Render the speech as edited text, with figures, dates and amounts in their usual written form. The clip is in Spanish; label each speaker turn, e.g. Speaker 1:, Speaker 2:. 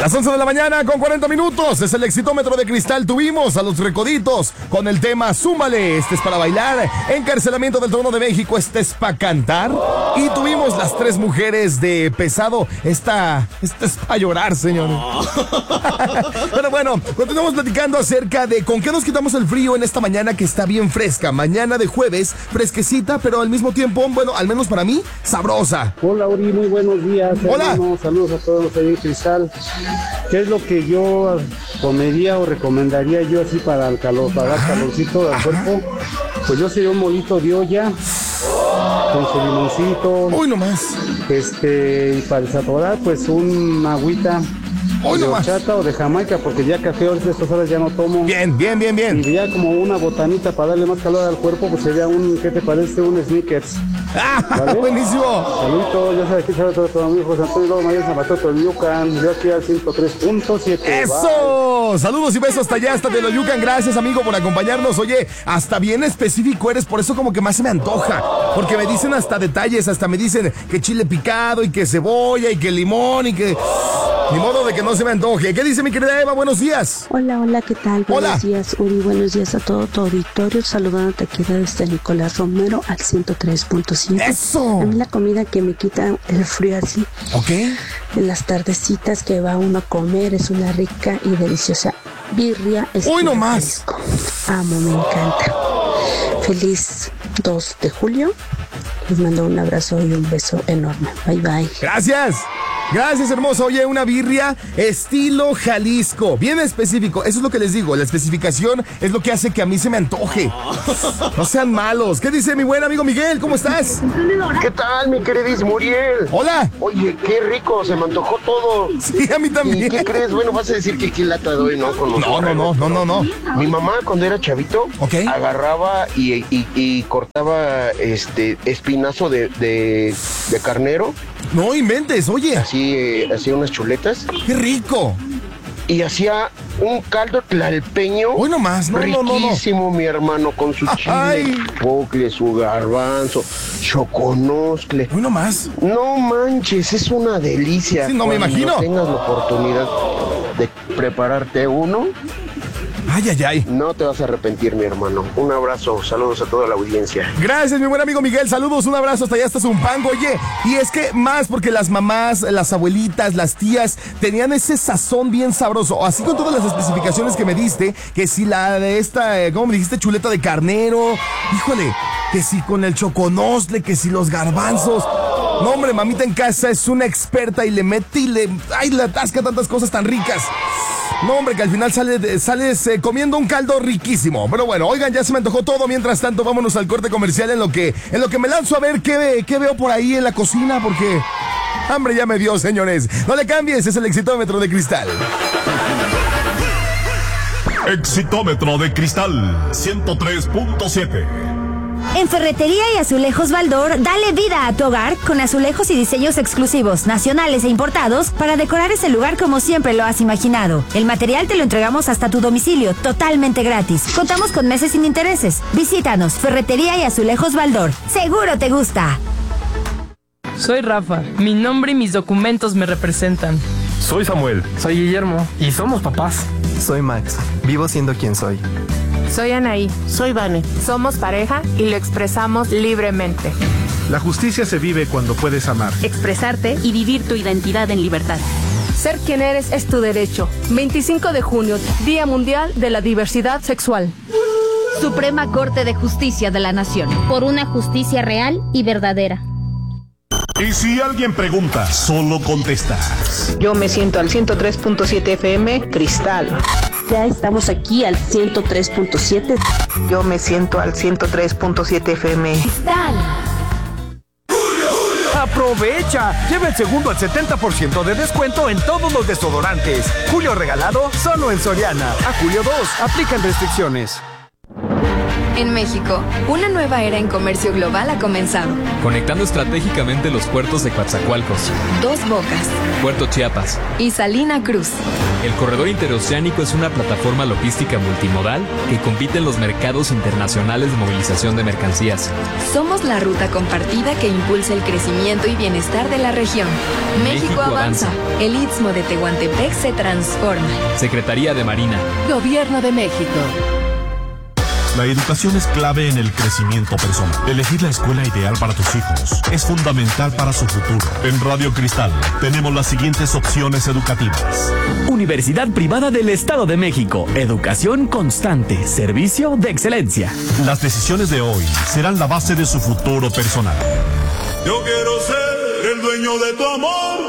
Speaker 1: Las 11 de la mañana con 40 minutos. Es el Exitómetro de Cristal. Tuvimos a los Recoditos con el tema Súmale. Este es para bailar. Encarcelamiento del Trono de México. Este es para cantar. Y tuvimos las 3 mujeres de pesado. Esta es para llorar, señores. Pero bueno, continuamos platicando acerca de con qué nos quitamos el frío en esta mañana que está bien fresca. Mañana de jueves, fresquecita, pero al mismo tiempo, bueno, al menos para mí, sabrosa.
Speaker 2: Hola, Uri, muy buenos días.
Speaker 1: Hola.
Speaker 2: Hermano. Saludos a todos ahí en Cristal. ¿Qué es lo que yo comería o recomendaría yo así para el calor, para dar calorcito al cuerpo? Pues yo sería un molito de olla con su limoncito.
Speaker 1: Uy, nomás.
Speaker 2: Y para desatorar, pues una agüita
Speaker 1: Uy,
Speaker 2: de
Speaker 1: nomás.
Speaker 2: horchata o de Jamaica, porque ya café ahorita estas horas ya no tomo.
Speaker 1: Bien.
Speaker 2: Y ya como una botanita para darle más calor al cuerpo, pues sería ¿qué te parece? Un Snickers. ¿Vale?
Speaker 1: Buenísimo.
Speaker 2: Saludos, ya sabes que sabe todo mi hijo José Antonio Mayor Zamatoto, Yucan, yo aquí al 103.7.
Speaker 1: ¡Eso! Bye. Saludos y besos hasta allá, hasta Teloyucan. Gracias, amigo, por acompañarnos. Oye, hasta bien específico eres, por eso como que más se me antoja. Porque me dicen hasta detalles, hasta me dicen que chile picado y que cebolla y que limón y que... Ni modo de que no se me antoje. ¿Qué dice mi querida Eva? Buenos días.
Speaker 3: Hola, ¿qué tal? Buenos días, Uri. Buenos días a todo tu auditorio. Saludándote aquí desde Nicolás Romero al 103.5.
Speaker 1: ¡Eso!
Speaker 3: A mí la comida que me quita el frío así.
Speaker 1: ¿Ok?
Speaker 3: En las tardecitas que va uno a comer es una rica y deliciosa birria.
Speaker 1: ¡Uy, no más!
Speaker 3: Amo, me encanta. Feliz 2 de julio. Les mando un abrazo y un beso enorme. Bye, bye.
Speaker 1: Gracias. Gracias, hermoso. Oye, una birria estilo Jalisco. Bien específico. Eso es lo que les digo. La especificación es lo que hace que a mí se me antoje. No sean malos. ¿Qué dice mi buen amigo Miguel? ¿Cómo estás?
Speaker 4: ¿Qué tal, mi queridísimo Muriel?
Speaker 1: Hola.
Speaker 4: Oye, qué rico, se me antojó todo.
Speaker 1: Sí, a mí también.
Speaker 4: ¿Y qué crees? Bueno, vas a decir que aquí lata doy, ¿no? Con los borregos.
Speaker 1: No.
Speaker 4: Mi mamá, cuando era chavito, agarraba y cortaba espinazo de carnero.
Speaker 1: No inventes, oye.
Speaker 4: Así, hacía unas chuletas.
Speaker 1: ¡Qué rico!
Speaker 4: Y hacía un caldo tlalpeño.
Speaker 1: Hoy nomás,
Speaker 4: riquísimo, mi hermano, con su chile, pocle, su garbanzo, choconoscle.
Speaker 1: Hoy nomás.
Speaker 4: No manches, es una delicia.
Speaker 1: Sí, no me imagino.
Speaker 4: Cuando tengas la oportunidad de prepararte uno.
Speaker 1: Ay.
Speaker 4: No te vas a arrepentir, mi hermano. Un abrazo, saludos a toda la audiencia.
Speaker 1: Gracias, mi buen amigo Miguel. Saludos, un abrazo hasta allá, hasta Zumpango. Oye, y es que más porque las mamás, las abuelitas, las tías tenían ese sazón bien sabroso. Así con todas las especificaciones que me diste, que si la de esta, ¿cómo me dijiste? Chuleta de carnero. Híjole, que si con el choconostle, que si los garbanzos. No, hombre, mamita en casa es una experta y le mete y le atasca tantas cosas tan ricas. No, hombre, que al final sales comiendo un caldo riquísimo. Pero bueno, oigan, ya se me antojó todo. Mientras tanto, vámonos al corte comercial en lo que me lanzo a ver qué veo por ahí en la cocina, porque hambre ya me dio, señores. No le cambies, es el Exitómetro de Cristal.
Speaker 5: Exitómetro de Cristal 103.7.
Speaker 6: En Ferretería y Azulejos Baldor, dale vida a tu hogar con azulejos y diseños exclusivos, nacionales e importados, para decorar ese lugar como siempre lo has imaginado. El material te lo entregamos hasta tu domicilio, totalmente gratis. Contamos con meses sin intereses. Visítanos, Ferretería y Azulejos Baldor. ¡Seguro te gusta!
Speaker 7: Soy Rafa. Mi nombre y mis documentos me representan.
Speaker 8: Soy Samuel.
Speaker 7: Soy Guillermo. Y somos papás.
Speaker 9: Soy Max. Vivo siendo quien soy.
Speaker 10: Soy Anaí.
Speaker 11: Soy Vane.
Speaker 10: Somos pareja y lo expresamos libremente.
Speaker 12: La justicia se vive cuando puedes amar,
Speaker 13: expresarte y vivir tu identidad en libertad.
Speaker 14: Ser quien eres es tu derecho. 25 de junio, Día Mundial de la Diversidad Sexual.
Speaker 13: Suprema Corte de Justicia de la Nación.
Speaker 15: Por una justicia real y verdadera.
Speaker 5: Y si alguien pregunta, solo contestas.
Speaker 11: Yo me siento al 103.7 FM, Cristal.
Speaker 3: Ya estamos aquí al 103.7.
Speaker 11: Yo me siento al 103.7 FM.
Speaker 3: Cristal.
Speaker 16: ¡Aprovecha! Lleva el segundo al 70% de descuento en todos los desodorantes. Julio regalado solo en Soriana. A julio 2, aplican restricciones.
Speaker 8: En México, una nueva era en comercio global ha comenzado.
Speaker 17: Conectando estratégicamente los puertos de Coatzacoalcos,
Speaker 8: Dos Bocas
Speaker 17: Puerto Chiapas
Speaker 8: y Salina Cruz.
Speaker 17: El corredor interoceánico es una plataforma logística multimodal que compite en los mercados internacionales de movilización de mercancías.
Speaker 8: Somos la ruta compartida que impulsa el crecimiento y bienestar de la región. México avanza. El Istmo de Tehuantepec se transforma.
Speaker 17: Secretaría de Marina.
Speaker 14: Gobierno de México.
Speaker 5: La educación es clave en el crecimiento personal. Elegir la escuela ideal para tus hijos es fundamental para su futuro. En Radio Cristal tenemos las siguientes opciones educativas.
Speaker 18: Universidad Privada del Estado de México. Educación constante. Servicio de excelencia.
Speaker 5: Las decisiones de hoy serán la base de su futuro personal.
Speaker 19: Yo quiero ser el dueño de tu amor.